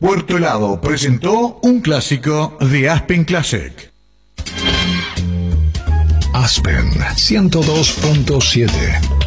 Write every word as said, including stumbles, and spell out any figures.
Puerto Helado presentó un clásico de Aspen Classic. Aspen ciento dos punto siete.